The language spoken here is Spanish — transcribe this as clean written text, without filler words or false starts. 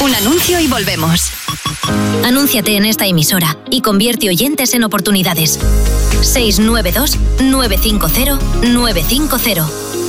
Un anuncio y volvemos. Anúnciate en esta emisora y convierte oyentes en oportunidades. 692 950 950.